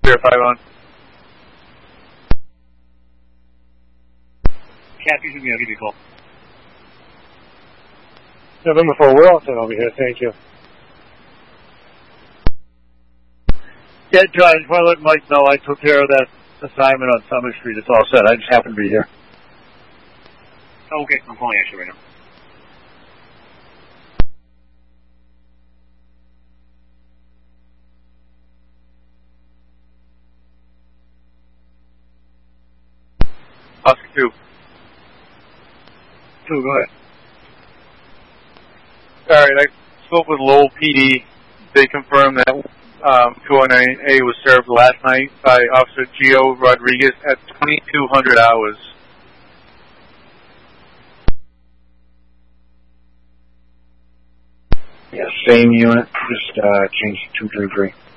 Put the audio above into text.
Sierra 5 on. Kathy's with me, I'll give you a call. November 4, we're all set over here, thank you. Yeah, John, I just want to let Mike know I took care of that assignment on Summer Street. It's all set. I just happened to be here. Okay, I'm calling actually right now. Oscar 2. 2, go ahead. All right, I spoke with Lowell PD. They confirmed that 209A was served last night by Officer Gio Rodriguez at 2200 hours. Yeah, same unit, just changed to 233.